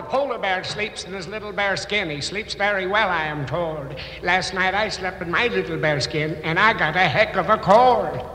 the polar bear sleeps in his little bear skin. He sleeps very well, I am told. Last night I slept in my little bear skin, and I got a heck of a cold.